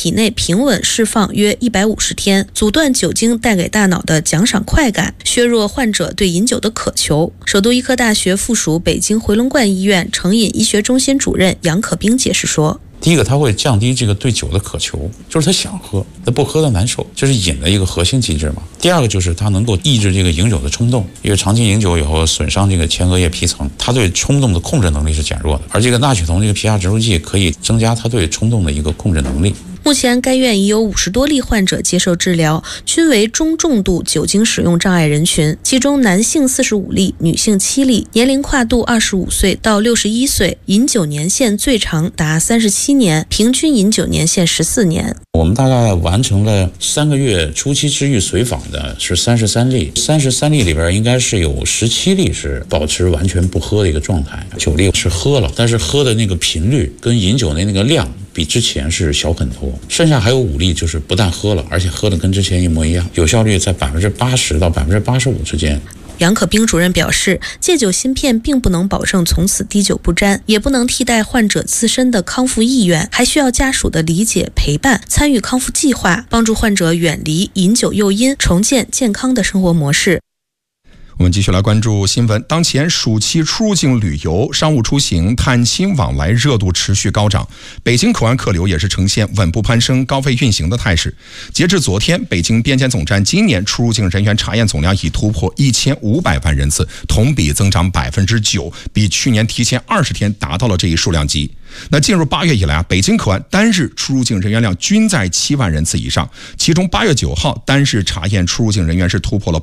体内平稳释放约150天，阻断酒精带给大脑的奖赏快感，削弱患者对饮酒的渴求。首都医科大学附属北京回龙观医院成瘾医学中心主任杨可兵解释说， 第一个，它会降低这个对酒的渴求，就是他想喝，他不喝他难受，这是瘾的一个核心机制嘛。第二个就是它能够抑制这个饮酒的冲动，因为长期饮酒以后损伤这个前额叶皮层，它对冲动的控制能力是减弱的。而这个纳曲酮这个皮下植入剂可以增加它对冲动的一个控制能力。 目前该院已有50多例患者接受治疗，均为中重度酒精使用障碍人群，其中男性45例，女性7例，年龄跨度25岁到61岁，饮酒年限最长达37年，平均饮酒年限14年。 我们大概完成了3个月初期治愈随访的是33例，33例里边应该是有17例是保持完全不喝的一个状态，9例是喝了，但是喝的那个频率跟饮酒的那个量比之前是小很多，剩下还有5例就是不但喝了，而且喝的跟之前一模一样，有效率在80%到85%之间。 杨可兵主任表示，戒酒芯片并不能保证从此滴酒不沾，也不能替代患者自身的康复意愿，还需要家属的理解陪伴，参与康复计划，帮助患者远离饮酒诱因，重建健康的生活模式。 我们继续来关注新闻。当前暑期出入境旅游、商务出行、探亲往来热度持续高涨，北京口岸客流也是呈现稳步攀升、高费运行的态势。截至昨天，北京边检总站今年出入境人员查验总量已突破1500万人次，同比增长9%，比去年提前20天达到了这一数量级。那进入8月以来北京口岸单日出入境人员量均在7万人次以上，其中8月9号单日查验出入境人员是突破了